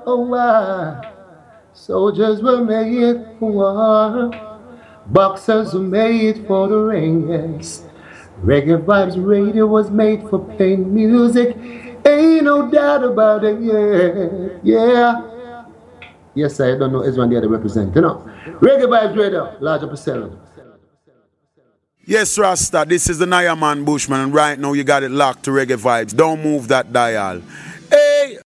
Soldiers were made for war. Boxers were made for the ring, yes. Reggae Vibes Radio was made for playing music. Ain't no doubt about it, yeah. Yes, I don't know Ezra the other represent, you know. Reggae Vibes Radio, larger percent. Yes, Rasta, this is the Naya Man Bushman, and right now you got it locked to Reggae Vibes. Don't move that dial.